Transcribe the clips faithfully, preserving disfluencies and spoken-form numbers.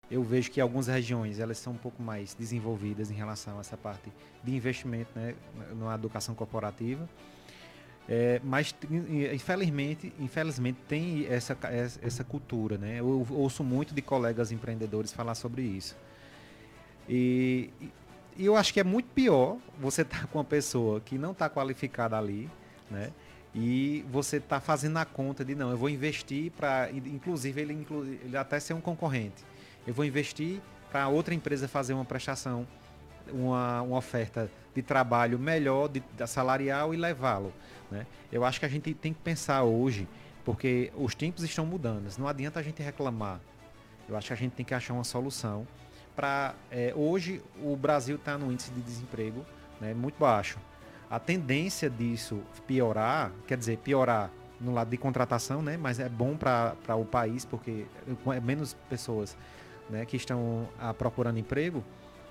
eu vejo que algumas regiões elas são um pouco mais desenvolvidas em relação a essa parte de investimento, né, na educação corporativa. É, mas infelizmente, infelizmente tem essa, essa cultura, né? Eu ouço muito de colegas empreendedores falar sobre isso. E, e eu acho que é muito pior você estar tá com uma pessoa que não está qualificada ali, né? E você está fazendo a conta de não, eu vou investir para, inclusive ele, inclu, ele até ser um concorrente. Eu vou investir para outra empresa fazer uma prestação, uma, uma oferta de trabalho melhor, de, de salarial e levá-lo, né? Eu acho que a gente tem que pensar hoje, porque os tempos estão mudando. Não adianta a gente reclamar. Eu acho que a gente tem que achar uma solução para é, hoje o Brasil está no índice de desemprego, né, muito baixo. A tendência disso piorar, quer dizer, piorar no lado de contratação, né, mas é bom para o país porque é menos pessoas, né, que estão a, procurando emprego.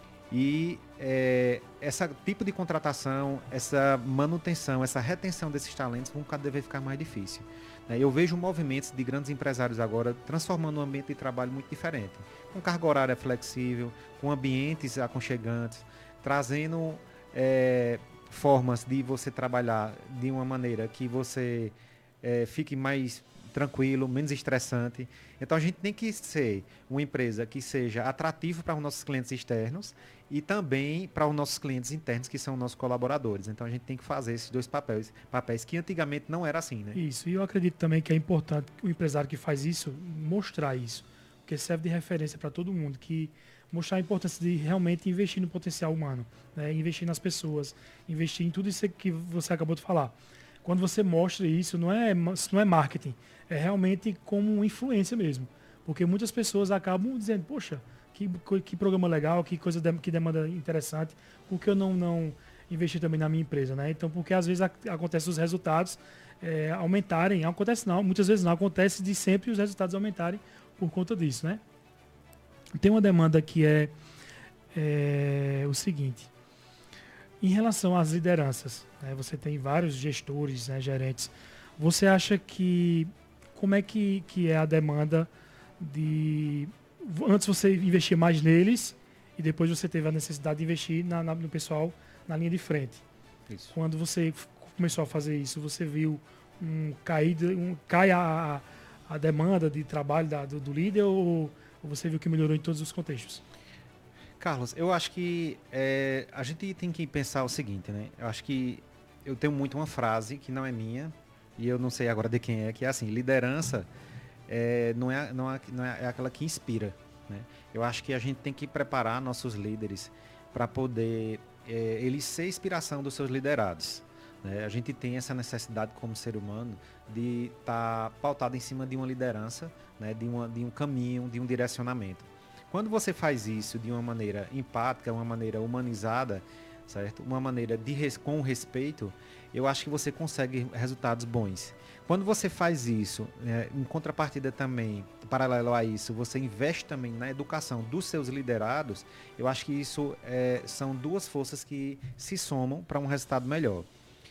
E é, esse tipo de contratação, essa manutenção, essa retenção desses talentos vão cada vez ficar mais difícil. Eu vejo movimentos de grandes empresários agora transformando um ambiente de trabalho muito diferente, com carga horária flexível, com ambientes aconchegantes, trazendo é, formas de você trabalhar de uma maneira que você é, fique mais tranquilo, menos estressante. Então a gente tem que ser uma empresa que seja atrativa para os nossos clientes externos e também para os nossos clientes internos, que são nossos colaboradores. Então a gente tem que fazer esses dois papéis, papéis que antigamente não era assim, né? Isso, e eu acredito também que é importante o empresário que faz isso mostrar isso, porque serve de referência para todo mundo, que mostrar a importância de realmente investir no potencial humano, né? Investir nas pessoas, investir em tudo isso que você acabou de falar. Quando você mostra isso, não é, isso não é marketing, é realmente como influência mesmo. Porque muitas pessoas acabam dizendo, poxa, que, que programa legal, que coisa de, que demanda interessante, por que eu não, não investir também na minha empresa, né? Então, porque às vezes acontece os resultados é, aumentarem, acontece não, muitas vezes não, acontece de sempre os resultados aumentarem por conta disso, né? Tem uma demanda que é, é o seguinte, em relação às lideranças, né, você tem vários gestores, né, gerentes. Você acha que como é que, que é a demanda de antes você investir mais neles e depois você teve a necessidade de investir na, na, no pessoal na linha de frente? Isso. Quando você começou a fazer isso, você viu um cair, um, cai a, a demanda de trabalho da, do, do líder ou, ou você viu que melhorou em todos os contextos? Carlos, eu acho que é, a gente tem que pensar o seguinte, né? Eu acho que eu tenho muito uma frase que não é minha e eu não sei agora de quem é, que é assim, liderança é, não, é, não, é, não é aquela que inspira, né? Eu acho que a gente tem que preparar nossos líderes para poder é, eles ser inspiração dos seus liderados, né? A gente tem essa necessidade como ser humano de estar tá pautado em cima de uma liderança, né? de, uma, de um caminho, de um direcionamento. Quando você faz isso de uma maneira empática, uma maneira humanizada, certo? Uma maneira de res, com respeito, eu acho que você consegue resultados bons. Quando você faz isso, é, em contrapartida também, paralelo a isso, você investe também na educação dos seus liderados, eu acho que isso é, são duas forças que se somam para um resultado melhor.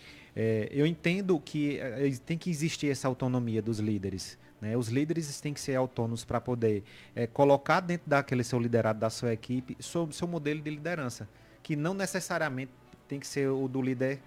É, eu entendo que é, tem que existir essa autonomia dos líderes. Né? Os líderes têm que ser autônomos para poder é, colocar dentro daquele seu liderado, da sua equipe, o seu modelo de liderança, que não necessariamente tem que ser o do líder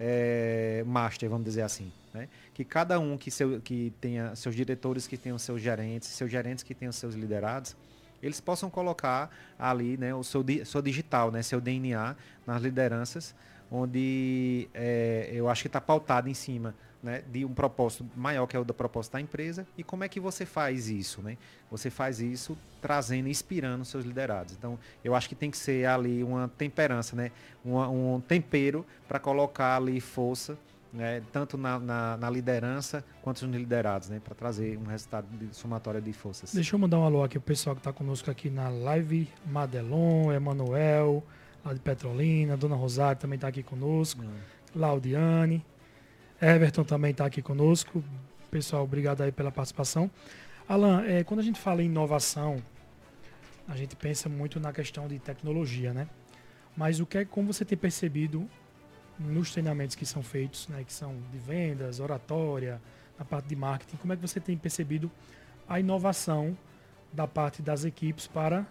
é, master, vamos dizer assim. Né? Que cada um que, seu, que tenha seus diretores, que tenham seus gerentes, seus gerentes que tenham seus liderados, eles possam colocar ali, né, o seu, seu digital, né, seu D N A nas lideranças, onde é, eu acho que está pautado em cima, né, de um propósito maior, que é o do propósito da empresa. E como é que você faz isso? Né? Você faz isso trazendo, inspirando os seus liderados. Então, eu acho que tem que ser ali uma temperança, né? uma, um tempero para colocar ali força, né? Tanto na, na, na liderança quanto nos liderados, né? Para trazer um resultado de somatória de forças. Deixa eu mandar um alô aqui pro pessoal que está conosco aqui na live, Madelon, Emanuel, lá de Petrolina, Dona Rosário também está aqui conosco, hum. Laudiane, Everton também está aqui conosco. Pessoal, obrigado aí pela participação. Alan, é, quando a gente fala em inovação, a gente pensa muito na questão de tecnologia, né? Mas o que é, como você tem percebido nos treinamentos que são feitos, né, que são de vendas, oratória, na parte de marketing, como é que você tem percebido a inovação da parte das equipes para